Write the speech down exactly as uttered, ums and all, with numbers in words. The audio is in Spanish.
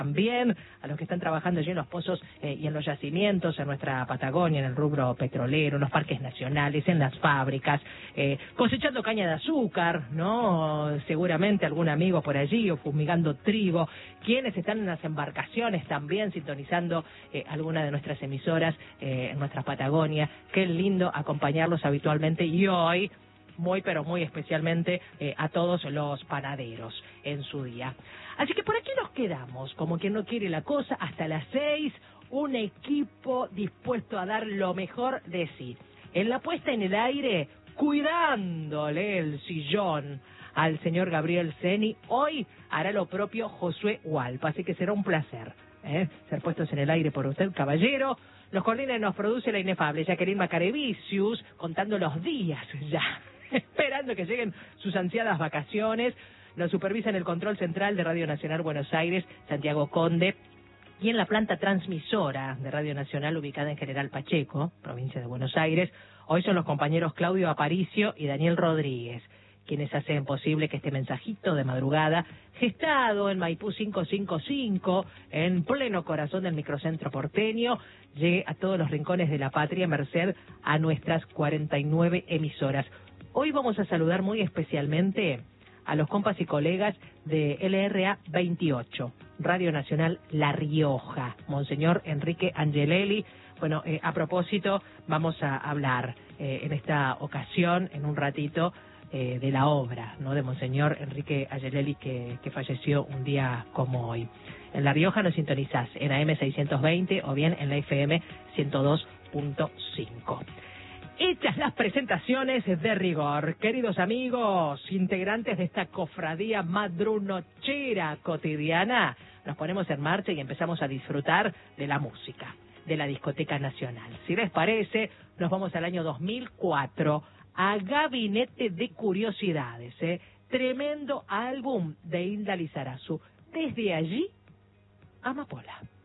también a los que están trabajando allí en los pozos eh, y en los yacimientos, en nuestra Patagonia, en el rubro petrolero, en los parques nacionales, en las fábricas, eh, cosechando caña de azúcar, ¿no? Seguramente algún amigo por allí, o fumigando trigo, quienes están en las embarcaciones también sintonizando eh, alguna de nuestras emisoras eh, en nuestra Patagonia. Qué lindo acompañarlos habitualmente y hoy muy pero muy especialmente eh, a todos los panaderos en su día. Así que por aquí nos quedamos, como quien no quiere la cosa, hasta las seis, un equipo dispuesto a dar lo mejor de sí. En la puesta en el aire, cuidándole el sillón al señor Gabriel Ceni, hoy hará lo propio Josué Hualpa, así que será un placer ¿eh? ser puestos en el aire por usted, caballero. Nos coordina y nos produce la inefable Jacqueline Macarevicius, contando los días ya, esperando que lleguen sus ansiadas vacaciones. Nos supervisa en el control central de Radio Nacional Buenos Aires, Santiago Conde, y en la planta transmisora de Radio Nacional ubicada en General Pacheco, provincia de Buenos Aires, hoy son los compañeros Claudio Aparicio y Daniel Rodríguez, quienes hacen posible que este mensajito de madrugada, gestado en Maipú quinientos cincuenta y cinco, en pleno corazón del microcentro porteño, llegue a todos los rincones de la patria, merced a nuestras cuarenta y nueve emisoras. Hoy vamos a saludar muy especialmente a los compas y colegas de L R A veintiocho, Radio Nacional La Rioja, Monseñor Enrique Angelelli. Bueno, eh, a propósito, vamos a hablar eh, en esta ocasión, en un ratito, eh, de la obra, ¿no?, de Monseñor Enrique Angelelli, que, que falleció un día como hoy. En La Rioja nos sintonizás en A M seiscientos veinte o bien en la F M ciento dos punto cinco. Hechas las presentaciones de rigor, queridos amigos, integrantes de esta cofradía madrunochera cotidiana, nos ponemos en marcha y empezamos a disfrutar de la música, de la discoteca nacional. Si les parece, nos vamos al año dos mil cuatro, a Gabinete de Curiosidades, ¿eh? Tremendo álbum de Hilda Lizarazu. Desde allí, Amapola.